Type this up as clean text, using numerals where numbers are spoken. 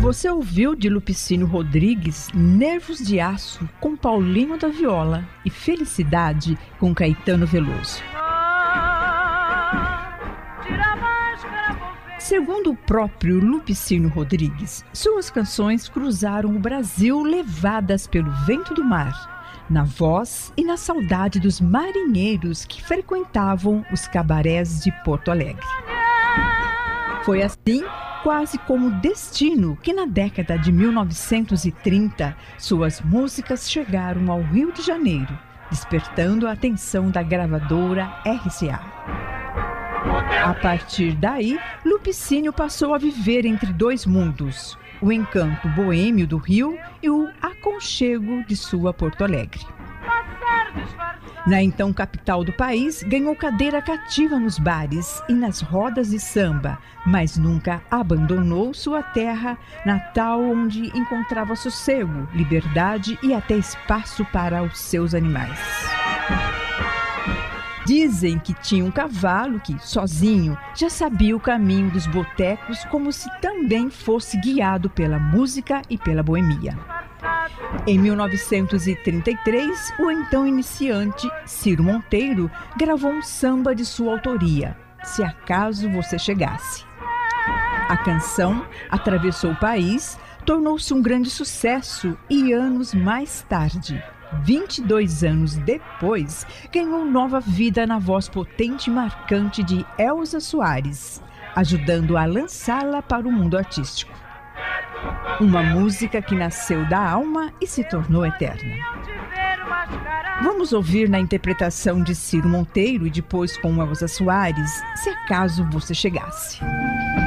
Você ouviu de Lupicínio Rodrigues Nervos de Aço com Paulinho da Viola e Felicidade com Caetano Veloso. Segundo o próprio Lupicínio Rodrigues, suas canções cruzaram o Brasil levadas pelo vento do mar, na voz e na saudade dos marinheiros que frequentavam os cabarés de Porto Alegre. Foi assim, quase como destino, que na década de 1930, suas músicas chegaram ao Rio de Janeiro, despertando a atenção da gravadora RCA. A partir daí, Lupicínio passou a viver entre dois mundos, o encanto boêmio do Rio e o aconchego de sua Porto Alegre. Na então capital do país, ganhou cadeira cativa nos bares e nas rodas de samba, mas nunca abandonou sua terra natal, onde encontrava sossego, liberdade e até espaço para os seus animais. Dizem que tinha um cavalo que, sozinho, já sabia o caminho dos botecos, como se também fosse guiado pela música e pela boemia. Em 1933, o então iniciante Ciro Monteiro gravou um samba de sua autoria, Se Acaso Você Chegasse. A canção atravessou o país, tornou-se um grande sucesso e anos mais tarde, 22 anos depois, ganhou nova vida na voz potente e marcante de Elza Soares, ajudando a lançá-la para o mundo artístico. Uma música que nasceu da alma e se tornou eterna. Vamos ouvir na interpretação de Ciro Monteiro e depois com Elza Soares, Se Acaso Você Chegasse.